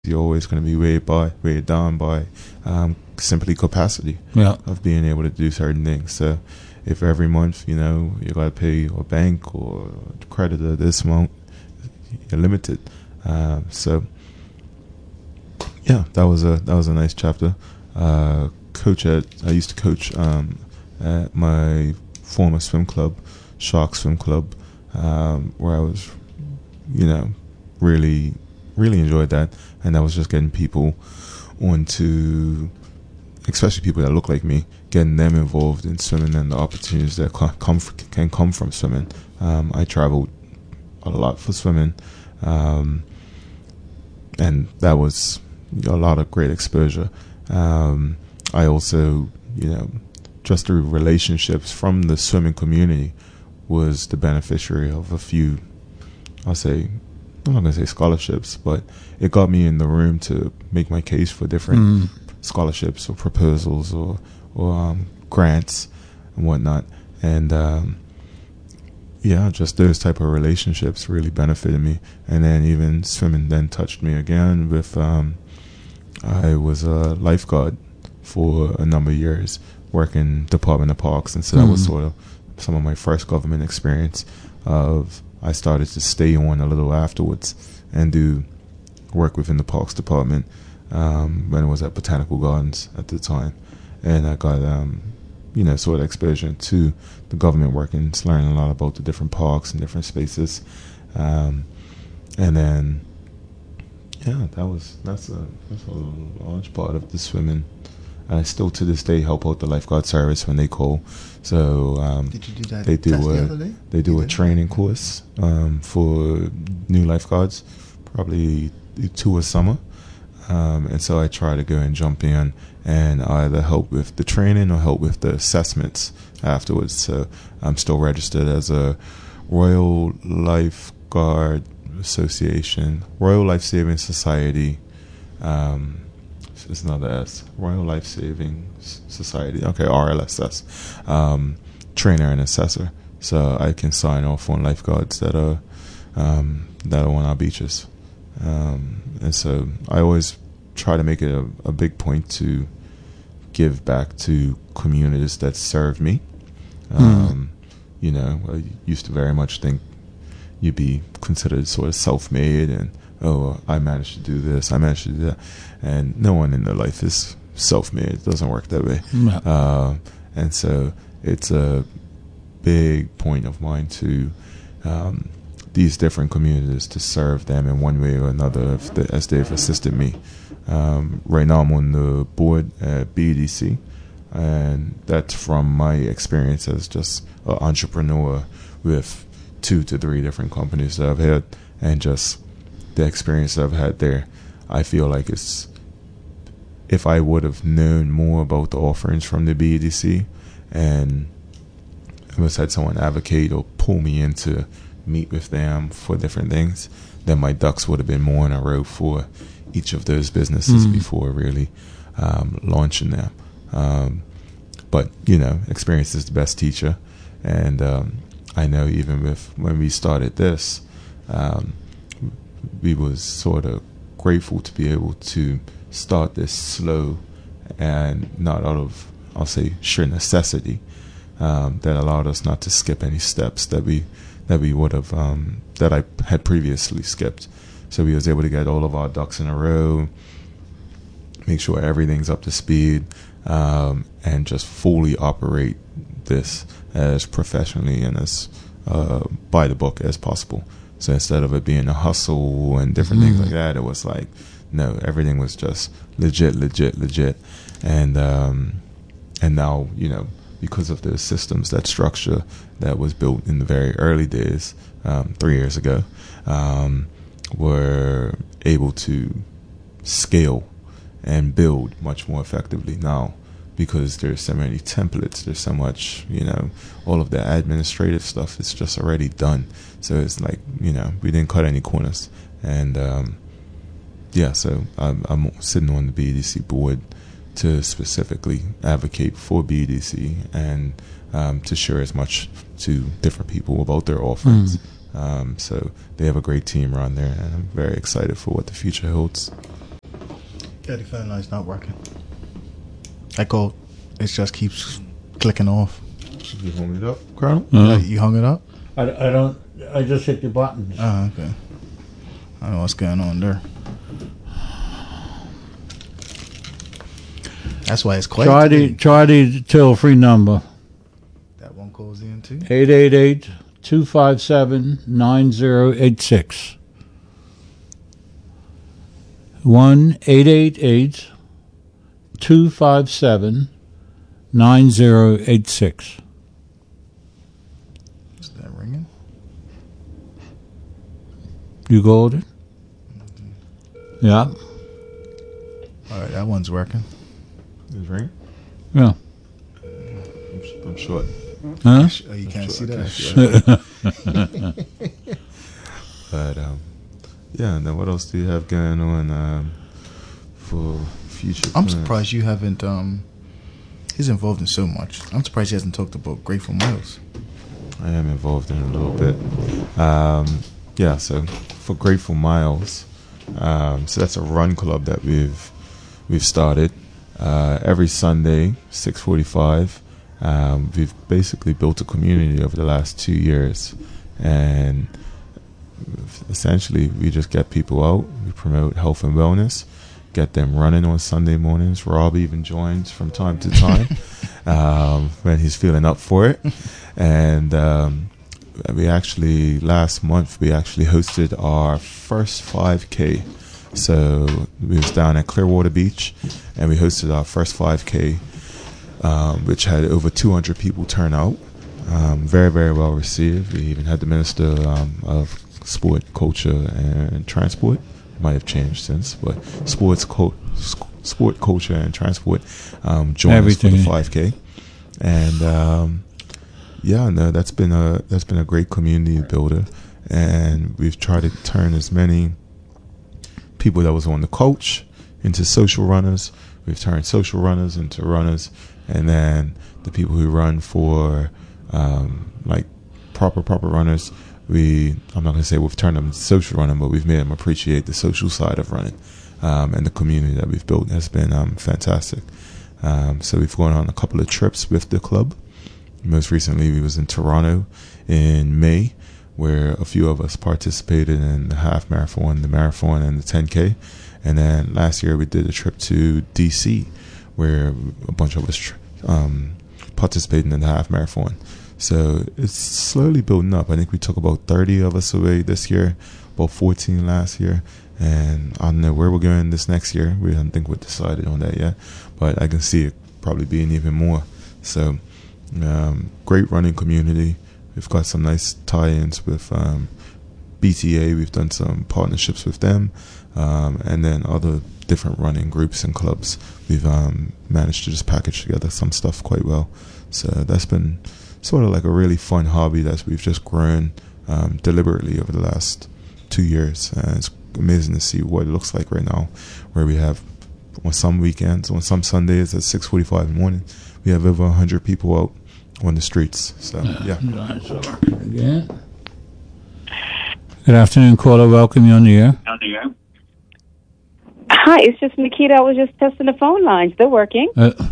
you're always going to be weighed down by simply capacity of being able to do certain things. So if every month, you got to pay a bank or creditor this amount, you're limited. So yeah, that was a nice chapter. I used to coach at my former swim club, Shark Swim Club, where I was, really enjoyed that, and that was just getting people onto, especially people that look like me, getting them involved in swimming and the opportunities that can come from swimming. I traveled a lot for swimming, and that was a lot of great exposure. I also, just through relationships from the swimming community, was the beneficiary of a few, I'm not going to say scholarships, but it got me in the room to make my case for different scholarships or proposals or grants and whatnot. And just those type of relationships really benefited me. And then even swimming then touched me again with, I was a lifeguard for a number of years, working Department of Parks. And so that was sort of some of my first government experience of, I started to stay on a little afterwards and do work within the Parks Department when it was at Botanical Gardens at the time. And I got, sort of exposure to the government work and learning a lot about the different parks and different spaces. And then, that's a large part of the swimming. I still to this day help out the lifeguard service when they call. So did you do that? They do a training course for new lifeguards, probably 2 a summer, and so I try to go and jump in and either help with the training or help with the assessments afterwards. So I'm still registered as a Royal Lifeguard Association, Royal Life Saving Society. It's another S. Royal Life Saving Society. Okay, RLSS. Trainer and assessor. So I can sign off on lifeguards that are on our beaches. And so I always try to make it a big point to give back to communities that served me. I used to very much think you'd be considered sort of self-made and, I managed to do this, I managed to do that. And no one in their life is self-made. It doesn't work that way. And so it's a big point of mine to these different communities to serve them in one way or another as they've assisted me. Right now I'm on the board at BDC, and that's from my experience as just an entrepreneur with 2 to 3 different companies that I've had, and just the experience that I've had there. I feel like if I would have known more about the offerings from the BDC and almost had someone advocate or pull me in to meet with them for different things, then my ducks would have been more in a row for each of those businesses before really launching them. But, experience is the best teacher. And I know even when we started this, we was sort of grateful to be able to start this slow and not out of, I'll say, sheer necessity, that allowed us not to skip any steps that we would have, that I had previously skipped. So we was able to get all of our ducks in a row, make sure everything's up to speed, and just fully operate this as professionally and as by the book as possible. So instead of it being a hustle and different things like that, it was like, no, everything was just legit. And now, because of the systems, that structure that was built in the very early days, 3 years ago, we're able to scale and build much more effectively now, because there's so many templates, there's so much, all of the administrative stuff is just already done. So it's like, we didn't cut any corners. And so I'm sitting on the BDC board to specifically advocate for BDC and to share as much to different people about their offerings. So they have a great team around there, and I'm very excited for what the future holds. Yeah, the phone line's not working. Echo, it just keeps clicking off. You hung it up, Colonel? You hung it up? I don't. I just hit the buttons. Oh, okay. I don't know what's going on there. That's why it's quiet. Try the toll-free number. That one calls in too. 888-257-9086. 1-888-257-9086. Is that ringing? You got it? Yeah. All right, that one's working. Is it ringing? Yeah. I'm short. Huh? Oh, you can't see that. But yeah. And then what else do you have going on for future? I'm plans? surprised you haven't. He's involved in so much. I'm surprised he hasn't talked about Grateful Miles. I am involved in it a little bit. Yeah. So for Grateful Miles, so that's a run club that we've started. Every Sunday, 6:45. We've basically built a community over the last 2 years, and essentially we just get people out. We promote health and wellness, get them running on Sunday mornings. Rob even joins from time to time when he's feeling up for it. And we actually last month we actually hosted our first 5K. So we was down at Clearwater Beach, and we hosted our first 5K, which had over 200 people turn out. Very, very well received. We even had the Minister of Sport, Culture, and Transport. It might have changed since, but sport, culture, and transport joined Everything. us for the 5K. And no, that's been a great community builder, and we've tried to turn as many people that was on the coach into social runners. We've turned social runners into runners, and then the people who run for like proper runners, I'm not going to say we've turned them into social running, but we've made them appreciate the social side of running, and the community that we've built has been fantastic. So we've gone on a couple of trips with the club. Most recently we was in Toronto in May, where a few of us participated in the half marathon, the marathon, and the 10K. And then last year we did a trip to DC, where a bunch of us participated in the half marathon. So it's slowly building up. I think we took about 30 of us away this year, about 14 last year. And I don't know where we're going this next year. We don't think we've decided on that yet, but I can see it probably being even more. So great running community. We've got some nice tie-ins with BTA. We've done some partnerships with them, and then other different running groups and clubs. We've managed to just package together some stuff quite well. So that's been sort of like a really fun hobby that we've just grown deliberately over the last 2 years. It's amazing to see what it looks like right now, where we have on some weekends, on some Sundays at 6:45 in the morning, we have over 100 people out on the streets. So yeah. Again. Good afternoon, caller. Welcome you on the air. Hi, it's just Nikita. I was just testing the phone lines. They're working.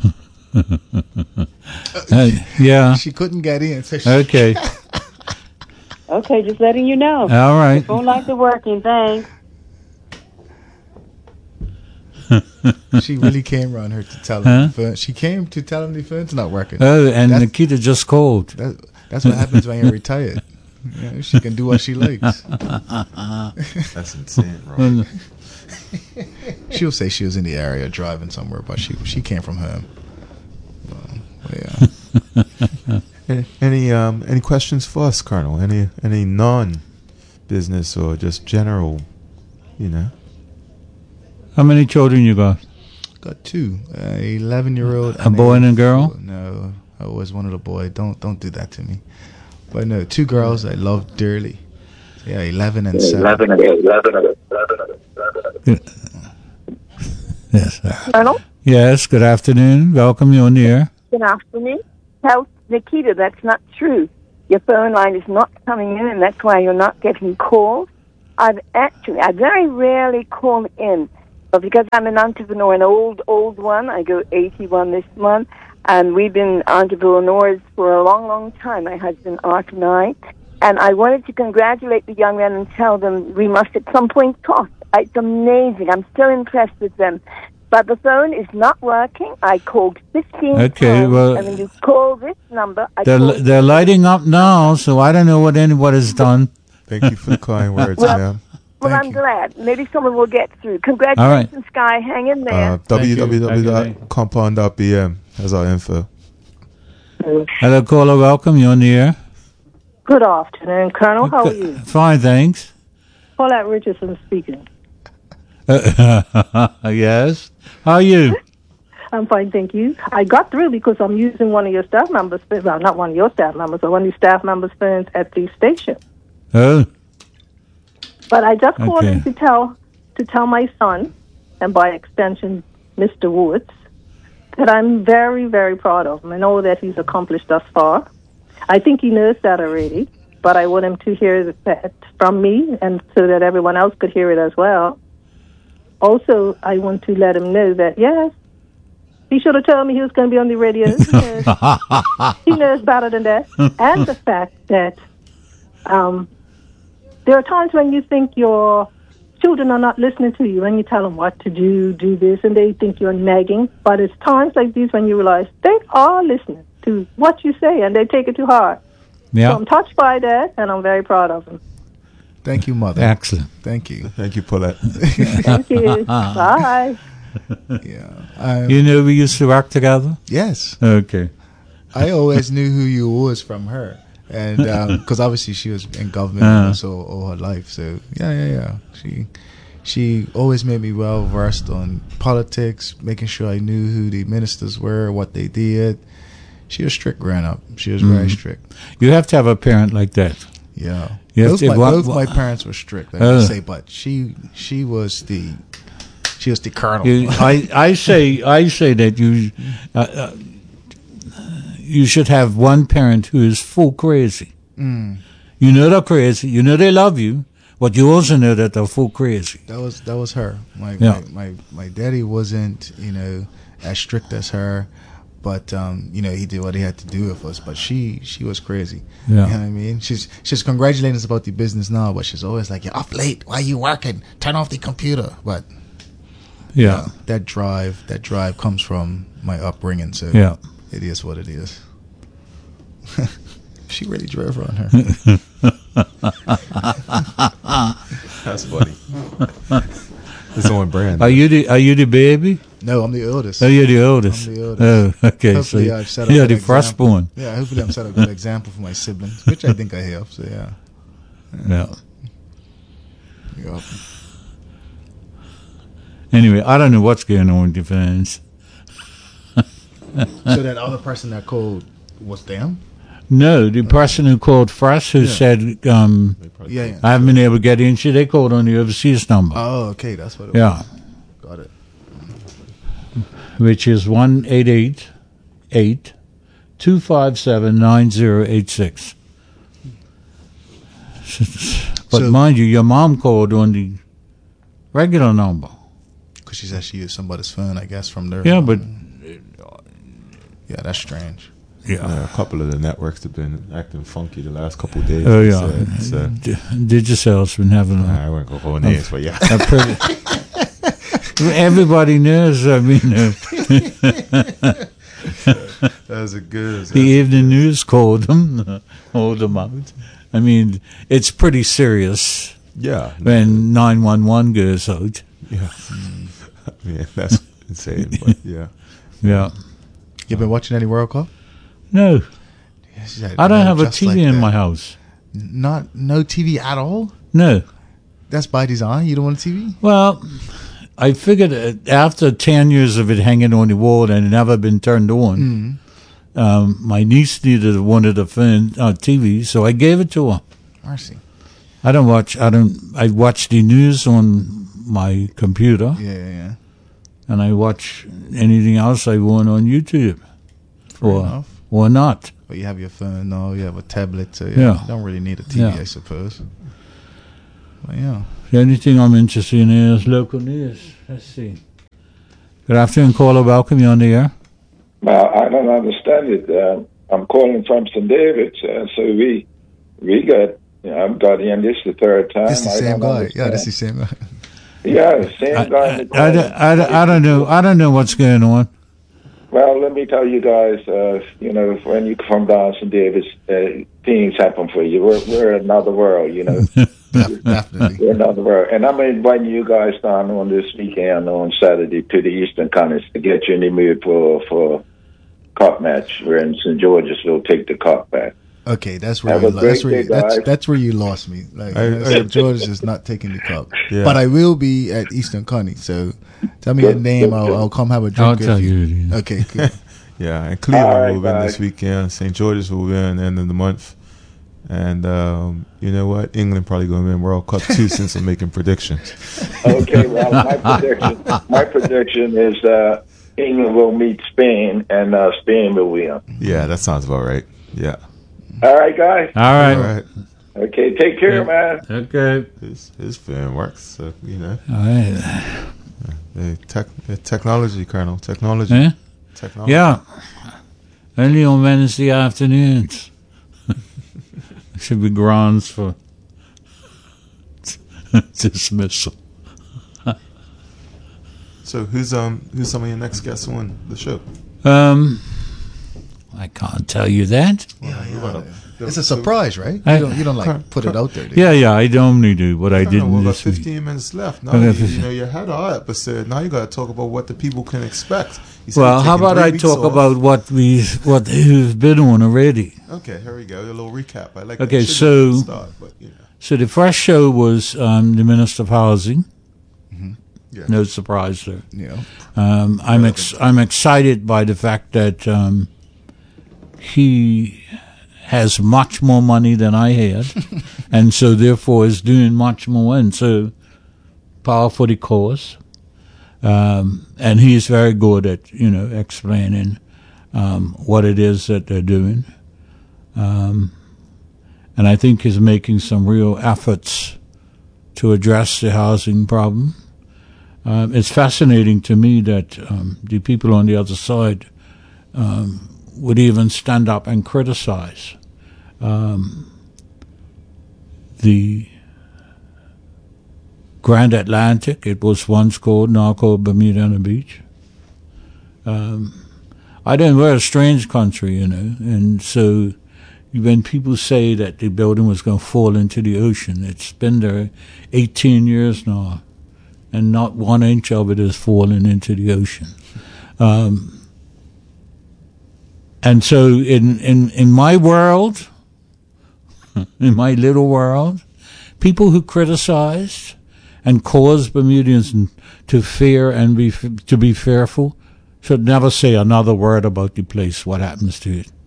Yeah. She couldn't get in. So Okay. Okay, just letting you know. All right. The phone lines are working. Thanks. She really came around her to tell him the phone. She came to tell him the phone's not working. Oh, and Nikita just called. That's what happens when you're retired. You know, she can do what she likes. That's insane, bro. She'll say she was in the area driving somewhere, but she came from home. Yeah. Any questions for us, Colonel? Any non-business or just general, How many children you got? Got two, 11-year-old, A boy and a girl? No, I always wanted a boy. Don't do that to me. But no, two girls I love dearly. Yeah, 11 and 7. Yes. Colonel? Yes, good afternoon. Welcome you on the air. Good afternoon. Tell Nikita that's not true. Your phone line is not coming in, and that's why you're not getting calls. I very rarely call in. But because I'm an entrepreneur, an old one, I go 81 this month, and we've been entrepreneurs for a long, long time, my husband, Art, and I. And I wanted to congratulate the young men and tell them we must at some point talk. It's amazing. I'm still impressed with them. But the phone is not working. I called 15 Okay, times, well, and when you call this number, they're lighting up now, so I don't know what anybody's done. Thank you for the kind words, ma'am. Well, Thank I'm you. glad. Maybe someone will get through. Congratulations, Sky. Hang in there. www.compound.bm has our info. Hello, caller. Welcome. You're on the air. Good afternoon, Colonel. How are you? Fine, thanks. Paulette Richardson speaking. Yes. How are you? I'm fine, thank you. I got through because I'm using one of your staff members' phones. Well, not one of your staff members, but one of your staff members' phones at the station. Oh. But I just called Okay. in to tell my son, and by extension, Mr. Woods, that I'm very, very proud of him and all that he's accomplished thus far. I think he knows that already, but I want him to hear that from me, and so that everyone else could hear it as well. Also, I want to let him know that, yes, he should have told me he was going to be on the radio. He knows better than that. And the fact that there are times when you think your children are not listening to you, and you tell them what to do this, and they think you're nagging. But it's times like these when you realize they are listening to what you say, and they take it too hard. Yeah. So I'm touched by that, and I'm very proud of him. Thank you, Mother. Excellent. Thank you. Thank you, Paulette. Thank you. Bye. Yeah. You know we used to work together? Yes. Okay. I always knew who you was from her, and because obviously she was in government also all her life. So yeah. She always made me well versed on politics, making sure I knew who the ministers were, what they did. She was strict growing up. She was very strict. You have to have a parent like that. Yeah. You have Both to- my parents were strict, I would say, but she was the colonel. I say that you should have one parent who is full crazy. Mm. You know they're crazy. You know they love you, but you also know that they're full crazy. That was her. Yeah. My daddy wasn't, as strict as her, but he did what he had to do with us. But she was crazy. Yeah. You know what I mean? She's congratulating us about the business now, but she's always like, "You're up late. Why are you working? Turn off the computer." But Yeah. that drive comes from my upbringing. So Yeah. it is what it is. She really drove her on her. That's funny. It's on brand. Are you the baby? No, I'm the oldest. Oh, you're the oldest. I'm the oldest. Oh, okay. Hopefully So I've set a you're good the firstborn. example. Yeah, hopefully I'm set a good example for my siblings, which I think I have. So yeah. Yeah. Yep. Anyway, I don't know what's going on with the fans. So that other person that called was them? No, the person who called first, who said, Yeah. I haven't been able to get into, they called on the overseas number. Oh, okay, that's what it Yeah. was. Got it. Which is 1-888-257-9086. But So- mind you, your mom called on the regular number. Because she said she used somebody's phone, I guess, from there. Yeah, but Yeah, that's strange. A couple of the networks have been acting funky the last couple of days. Oh yeah, So, Digicel's been having I won't go for names, but yeah. a pretty. Everybody knows. I mean, That's a good. the evening news called them, hold them out. I mean, it's pretty serious Yeah. when 911 goes out. Yeah. I mean, that's insane, but yeah. Yeah. You been watching any World Cup? No, Yeah, she said, I don't "No, have a just TV like in that." my house. No TV at all? No. That's by design? You don't want a TV? Well, I figured after 10 years of it hanging on the wall and it never been turned on, my niece wanted a TV, so I gave it to her. Mercy. I watch the news on my computer, Yeah. and I watch anything else I want on YouTube. Enough. Or not. But you have your phone now, you have a tablet, so Yeah. you don't really need a TV, Yeah. I suppose. But yeah. The only thing I'm interested in is local news. Let's see. Good afternoon, caller. Welcome. You're on the air. Well, I don't understand it. I'm calling from St. David's, so we got. I've got in this the third time. This the same guy. Yeah, this is the same guy. Yeah, the same guy. I don't know. I don't know what's going on. Well, let me tell you guys. When you come down St. David's, things happen for you. We're another world. Definitely. We're another world. And I'm inviting you guys down on this weekend on Saturday to the Eastern Conference to get you in the mood for cup match. We're in St. George's. We'll take the cup back. Okay, that's where that's where you lost me. Like St. George is not taking the cup, but I will be at Eastern Connie. So tell me your name. I'll come have a drink. I'll tell you. Okay, cool. Yeah, and Cleveland will win this weekend. St. George's will win at the end of the month. And you know what? England probably going to win World Cup too, since I'm making predictions. Okay, well, my prediction is England will meet Spain, and Spain will win. Yeah, that sounds about right. Yeah. All right, guys. All right. Okay, take care, man. Okay. His fan works, so All right. The technology, Colonel. Technology. Eh? Technology. Yeah. Only on Wednesday afternoons. Should be grounds for dismissal. So who's some of your next guests on the show? I can't tell you that. It's a surprise, right? You don't like put it out there. Do you? Yeah, I normally do, but I didn't We've got this week. 15 minutes left. Now you had our episode. Now you got to talk about what the people can expect. Well, how about I talk about what who's been on already? Okay, here we go. A little recap. I like. Okay, that. So the first show was the Minister of Housing. Mm-hmm. Yeah. No surprise there. Yeah. I'm excited by the fact that he has much more money than I had, and so therefore is doing much more, and so power for the cause. And he is very good at explaining what it is that they're doing, and I think he's making some real efforts to address the housing problem. It's fascinating to me that the people on the other side would even stand up and criticize the Grand Atlantic. It was once called, now called Bermuda Beach. We're a strange country, and so when people say that the building was going to fall into the ocean, it's been there 18 years now, and not 1 inch of it has fallen into the ocean. And so in my world, in my little world, people who criticized and caused Bermudians to fear and to be fearful should never say another word about the place, what happens to it.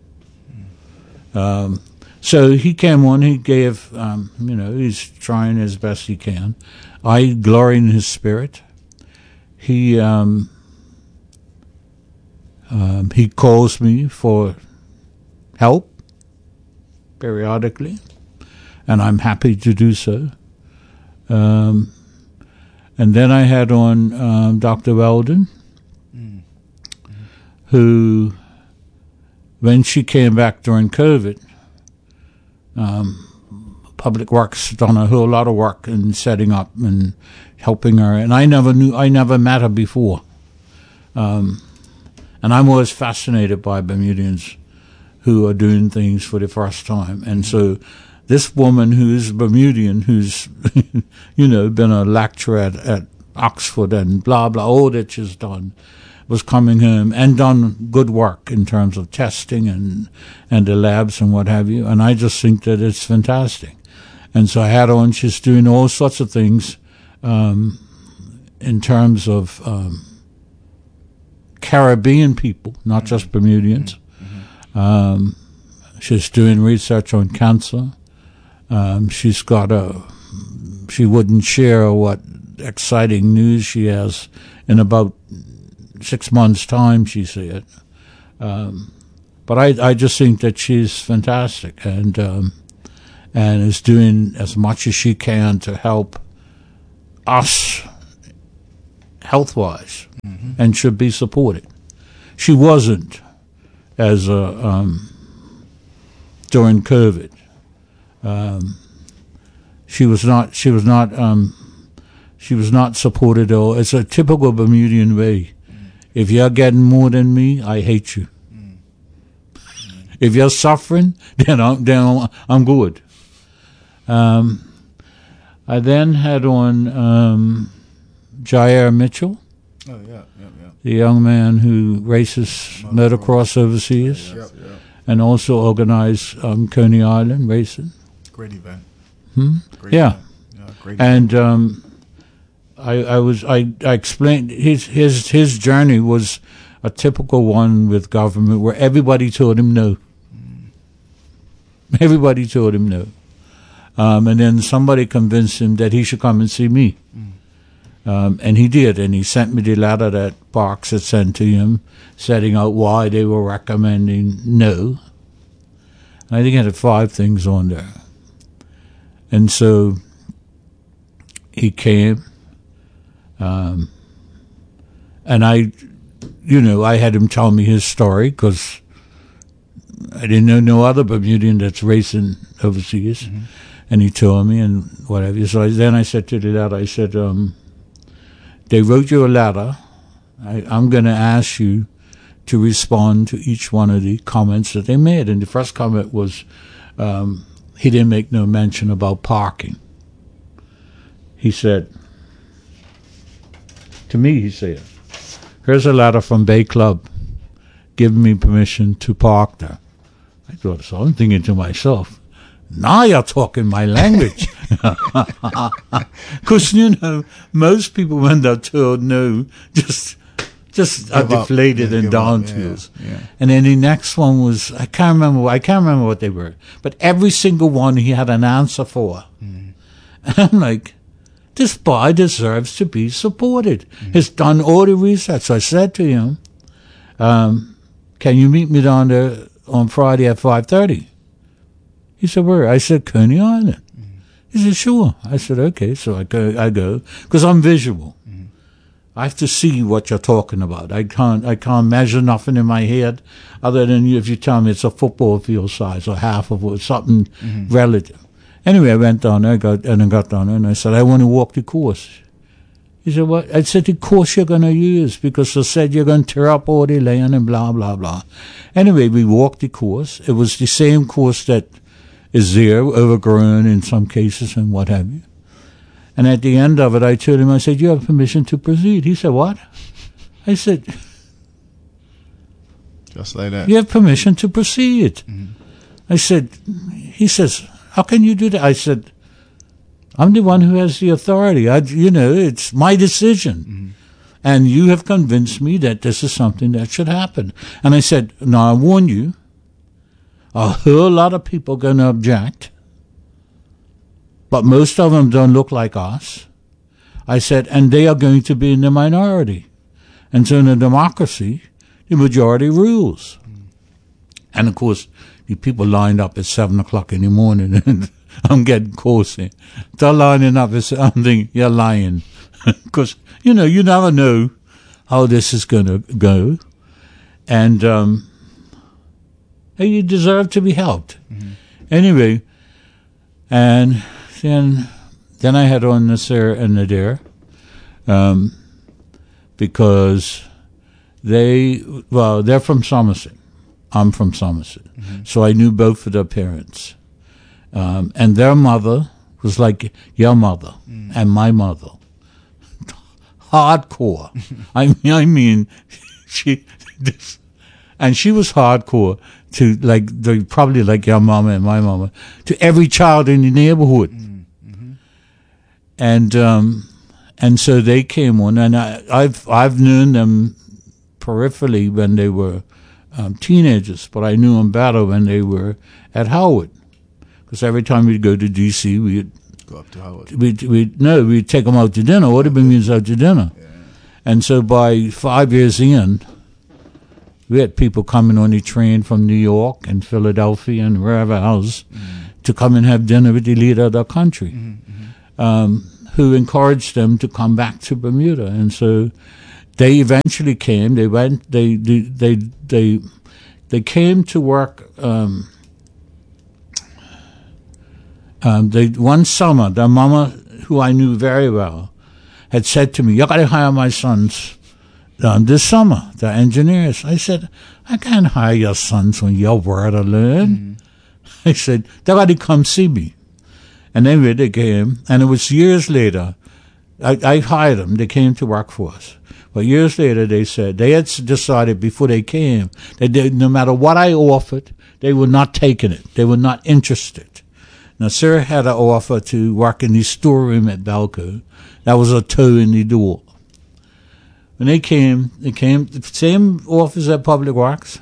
So he came on, he gave, he's trying as best he can. I glory in his spirit. He calls me for help periodically, and I'm happy to do so. And then I had on Dr. Weldon, who, when she came back during COVID, Public Works done a whole lot of work in setting up and helping her. And I never met her before. And I'm always fascinated by Bermudians who are doing things for the first time. And so this woman who's Bermudian, who's, been a lecturer at Oxford and blah, blah, all that she's done, was coming home and done good work in terms of testing and the labs and what have you. And I just think that it's fantastic. And so I had her on, she's doing all sorts of things in terms of Caribbean people, not just Bermudians. She's doing research on cancer. She wouldn't share what exciting news she has in about 6 months' time, she said. But I just think that she's fantastic. And and is doing as much as she can to help us health-wise, and should be supported. She wasn't as during COVID. She was not supported at all. It's a typical Bermudian way. If you're getting more than me, I hate you. If you're suffering, then I'm good. I then had on Jair Mitchell, the young man who races motocross overseas, and also organized Coney Island racing. Great event. Great event. Great and I explained his journey was a typical one with government where everybody told him no. Everybody told him no. And then somebody convinced him that he should come and see me. And he did, and he sent me the letter that Parks had sent to him, setting out why they were recommending no. And I think it had 5 things on there. And so he came, and I had him tell me his story, because I didn't know no other Bermudian that's racing overseas. And he told me and whatever. So then I said to the letter, I said, they wrote you a letter. I'm going to ask you to respond to each one of the comments that they made. And the first comment was, he didn't make no mention about parking. He said, to me, he said, here's a letter from Bay Club giving me permission to park there. I thought, so I'm thinking to myself, now you're talking my language. Because, most people, when they're told no, just are deflated and down tools. And then the next one was, I can't remember what they were, but every single one he had an answer for. And I'm like, this boy deserves to be supported. He's done all the research. So I said to him, can you meet me down there on Friday at 5:30? He said, where? I said, Coney Island. He said, sure. I said, okay. So I go, because I'm visual. I have to see what you're talking about. I can't measure nothing in my head other than if you tell me it's a football field size or half of it, something relative. Anyway, I went down there, got down there, and I said, I want to walk the course. He said, what? I said, the course you're going to use, because they said you're going to tear up all the land and blah, blah, blah. Anyway, we walked the course. It was the same course that is there, overgrown in some cases and what have you. And at the end of it, I told him, I said, you have permission to proceed. He said, what? I said, just like that. You have permission to proceed. I said, he says, how can you do that? I said, I'm the one who has the authority. It's my decision. And you have convinced me that this is something that should happen. And I said, now I warn you, a whole lot of people are going to object, but most of them don't look like us. I said, and they are going to be in the minority. And so in a democracy, the majority rules. And of course, the people lined up at 7 o'clock in the morning, and I'm getting coarse. They're lining up at something, you're lying. Because, you never know how this is going to go. And you deserve to be helped. Anyway, and then I had on Nasser and Nadir, because they're from Somerset. I'm from Somerset. So I knew both of their parents. And their mother was like your mother and my mother. Hardcore. I mean, she was hardcore to probably like your mama and my mama, to every child in the neighborhood. And so they came on, and I've known them peripherally when they were teenagers, but I knew them better when they were at Howard, because every time we'd go to D.C., we'd go up to Howard. We'd take them out to dinner. What did means out to dinner? Yeah. And so by 5 years in, we had people coming on the train from New York and Philadelphia and wherever else to come and have dinner with the leader of the country, who encouraged them to come back to Bermuda. And so they eventually came. They went. They came to work. One summer, their mama, who I knew very well, had said to me, "You got to hire my sons this summer. They're engineers." I said, "I can't hire your sons when you're where to learn." I said, "They got to come see me." And anyway, they came, and it was years later. I hired them. They came to work for us. But years later, they said they had decided before they came that no matter what I offered, they were not taking it. They were not interested. Now, Sarah had an offer to work in the storeroom at Balco. That was a toe in the door. When they came the same office at Public Works.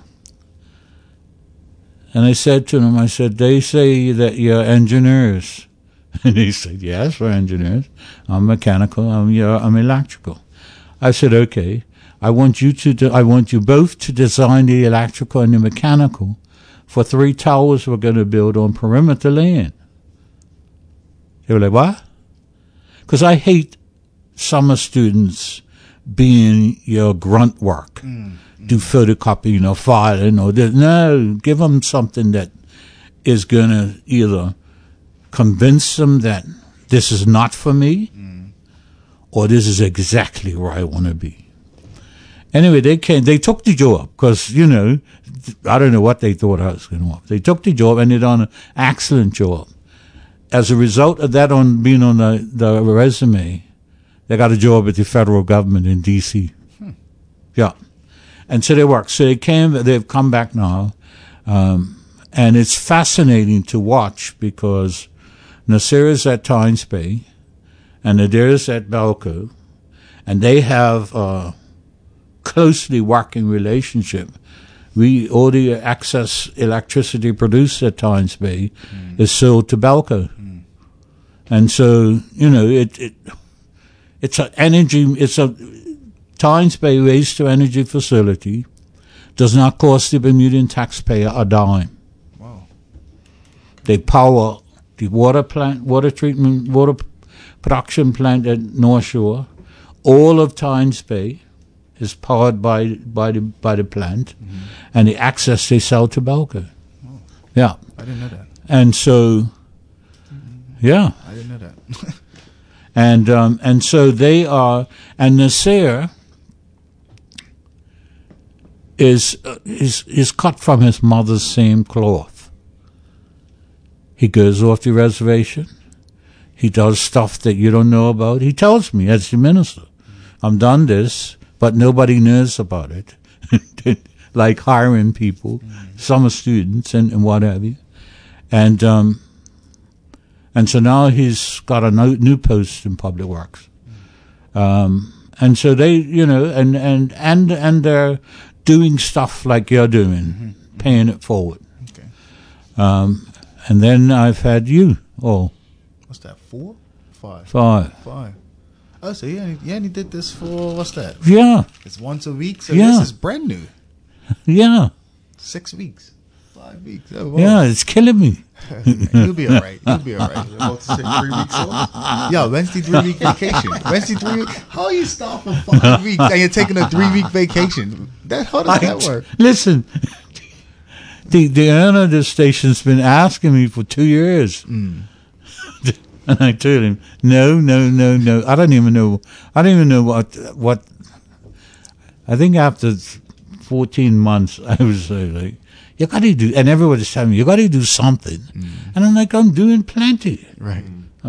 And I said to them, they say that you're engineers. And they said, "Yes, we're engineers. I'm mechanical. I'm electrical." I said, "Okay. I want you both to design the electrical and the mechanical for 3 towers we're going to build on perimeter land." They were like, "What?" Because I hate summer students being your grunt work, do photocopying or filing or this. No, give them something that is going to either convince them that this is not for me or this is exactly where I want to be. Anyway, they took the job because, I don't know what they thought I was going to want. They took the job and they done an excellent job. As a result of that being on the resume, they got a job at the federal government in D.C. Yeah. And so they worked. So they've come back now. And it's fascinating to watch because Nasir is at Tynes Bay and Nadir is at Balco, and they have a closely working relationship. All the excess electricity produced at Tynes Bay is sold to Balco. And so, it's a Tynes Bay waste to energy facility does not cost the Bermudian taxpayer a dime. Wow. They power the water production plant at North Shore. All of Tynes Bay is powered by the plant, and the access they sell to Balco. Oh. Yeah. I didn't know that. And so, yeah. I didn't know that. And so they are, and Nasir is cut from his mother's same cloth. He goes off the reservation. He does stuff that you don't know about. He tells me as the minister, "I've done this, but nobody knows about it." Like hiring people, summer students and what have you. And so now he's got a new post in Public Works. And so they, and they're doing stuff like you're doing, paying it forward. Okay. And then I've had you. Oh. What's that, 4? 5? 5. 5. Oh, so you only did this for, what's that? Yeah. It's once a week, so Yeah. this is brand new. Yeah. 6 weeks. 5 weeks. Oh, wow. Yeah, it's killing me. You'll be all right. You'll be all right. You're about to say 3 weeks off? Yo, Wednesday 3-week vacation. Wednesday 3 weeks. How you start for 5 weeks and you're taking a 3-week vacation? How does that work? Listen, the owner of this station's been asking me for 2 years. And I told him, no. I don't even know what. I think after 14 months, I was like, you got to do, and everybody's telling me, you got to do something. And I'm like, I'm doing plenty. Right.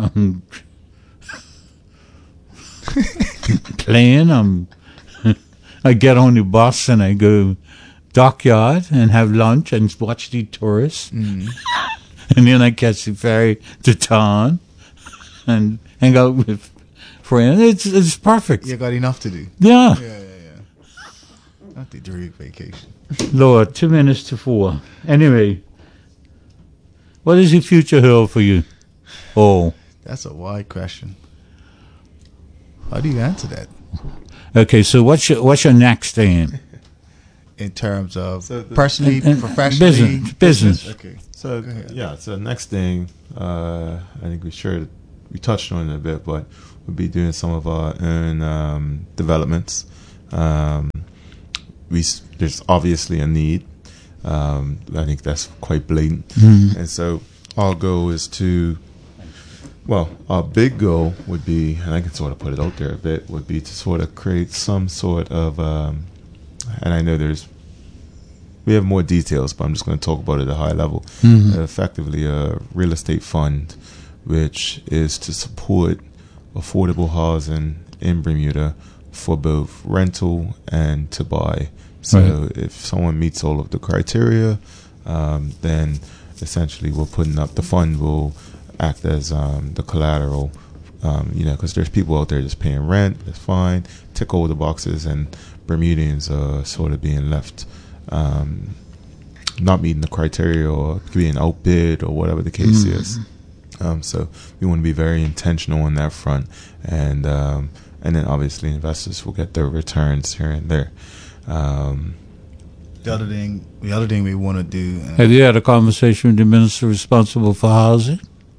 Playing. I get on the bus and I go dockyard and have lunch and watch the tourists. And then I catch the ferry to town and hang out with friends. It's perfect. You got enough to do. Yeah. Yeah. Not the 3-week vacation. Lord, 2 minutes to 4. Anyway, what is the future hold for you? Oh. That's a wide question. How do you answer that? Okay, so what's your next aim? in terms of So the- personally, and professionally, business. Okay. So ahead. yeah, so the next thing I think we touched on it a bit, but we'll be doing some of our own developments. There's obviously a need. I think that's quite blatant, and so our goal is to. Well, our big goal would be, and I can sort of put it out there a bit, would be to sort of create some sort of, and I know we have more details, but I'm just going to talk about it at a high level. Effectively, a real estate fund, which is to support affordable housing in Bermuda for both rental and to buy. So if someone meets all of the criteria, then essentially the fund will act as the collateral, because there's people out there just paying rent, that's fine, tick all the boxes, and Bermudians are sort of being left not meeting the criteria or being outbid or whatever the case is. So we want to be very intentional on that front, and then obviously investors will get their returns here and there. The other thing we want to do. Have you had a conversation with the minister responsible for housing?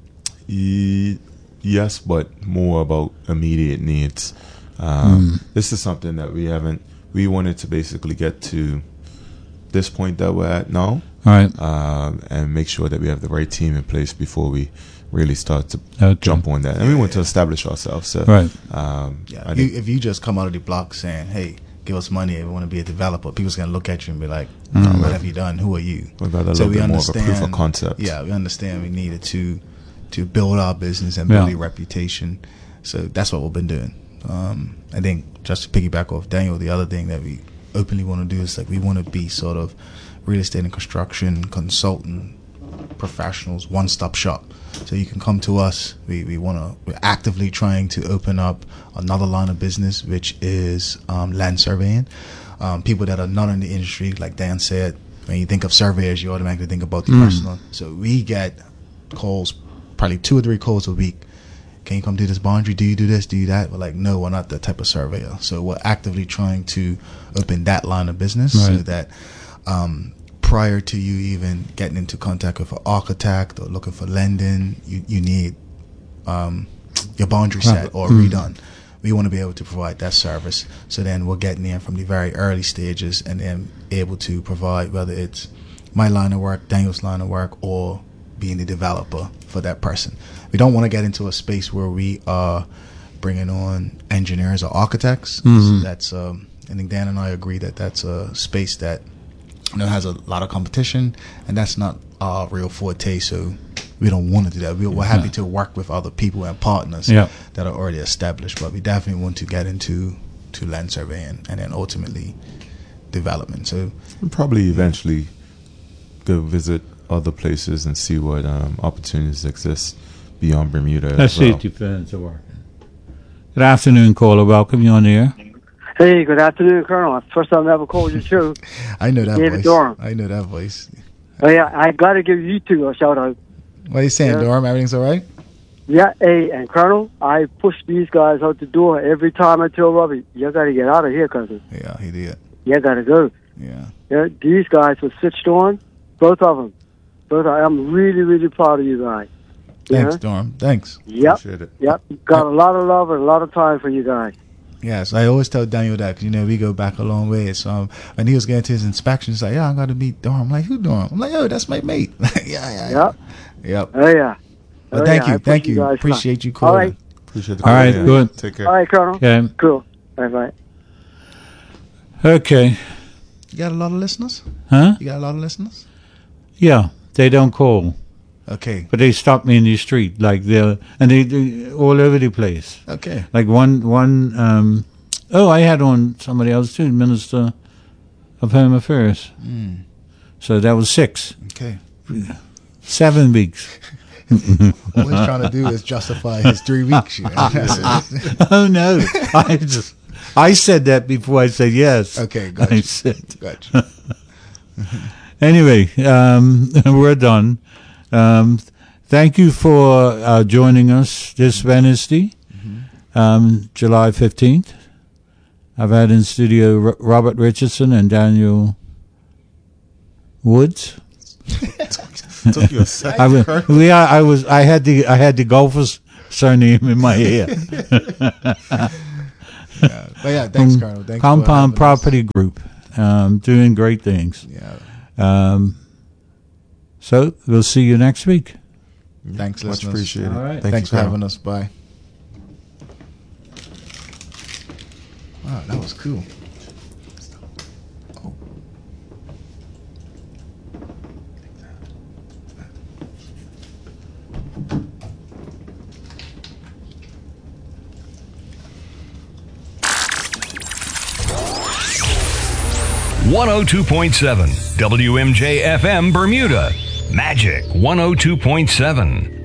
Yes, but more about immediate needs. This is something that we wanted to basically get to this point that we're at now, Right. and make sure that we have the right team in place before we really start to jump on that. And we want to establish ourselves. So, Right. If you just come out of the block saying, "Hey, give us money, we want to be a developer," people's gonna look at you and be like, "What have you done? Who are you?" We've got a little bit more of a proof of concept. Yeah, we understand we needed to build our business and build a reputation. So that's what we've been doing. I think just to piggyback off Daniel, the other thing that we openly want to do is we want to be sort of real estate and construction consultant professionals, one-stop shop. So you can come to us. We're actively trying to open up another line of business, which is land surveying. People that are not in the industry, like Dan said, when you think of surveyors, you automatically think about the personal. So we get calls, probably 2 or 3 calls a week. Can you come do this boundary? Do you do this? Do you that? We're like, no, we're not that type of surveyor. So we're actively trying to open that line of business so that prior to you even getting into contact with an architect or looking for lending, you need your boundary set or redone. We want to be able to provide that service. So then we're getting in from the very early stages and then able to provide, whether it's my line of work, Daniel's line of work, or being the developer for that person. We don't want to get into a space where we are bringing on engineers or architects. That's I think Dan and I agree that that's a space that has a lot of competition, and that's not our real forte. So we don't want to do that. We're happy to work with other people and partners that are already established, but we definitely want to get into land surveying and then ultimately development. So we'll probably eventually go visit other places and see what opportunities exist beyond Bermuda. Let's see if the fans are working. Good afternoon, caller. Welcome you on the air. Hey, good afternoon, Colonel. First time I ever called you too. I know that David voice. Durham. I know that voice. Oh yeah, I got to give you two a shout out. What are you saying, Durham? Everything's all right? Yeah, hey, and Colonel, I push these guys out the door every time I tell Robbie, you got to get out of here, cousin. Yeah, he did. You got to go. Yeah. These guys were switched on, both of them. I'm really, really proud of you guys. Thanks, Durham. Thanks. Yep. Appreciate it. Yep. Got a lot of love and a lot of time for you guys. Yes, I always tell Daniel that because we go back a long way. So when he was getting to his inspection, he's like, "Yeah, I got to meet Durham." I'm like, "Who Durham?" I'm like, "Oh, that's my mate." Yep. Oh yeah. But thank you. Appreciate you calling. All right. Appreciate the All right, call. good. Take care. All right, Colonel. Okay. Cool. Bye. Okay. You got a lot of listeners? Huh? You got a lot of listeners? Yeah, they don't call, Okay. but they stop me in the street, like they all over the place. Okay. Like one. I had on somebody else too, Minister of Home Affairs. So that was 6. Okay. 7 weeks. All he's trying to do is justify his 3 weeks. Oh no! I said that before I said yes. Okay, gotcha. I said. Gotcha. Anyway, we're done. Thank you for joining us this Wednesday, July 15th. I've had in studio Robert Richardson and Daniel Woods. Took you a second. I had the golfer's surname in my head. Yeah. But yeah, thanks, Colonel. Thanks for Compound having us. Property Group, doing great things. Yeah. So we'll see you next week. Thanks, Much listeners. appreciated. All right. Thanks for Colonel. having us. Bye. Wow, that was cool. Oh. 102.7 WMJ FM Bermuda. Magic 102.7.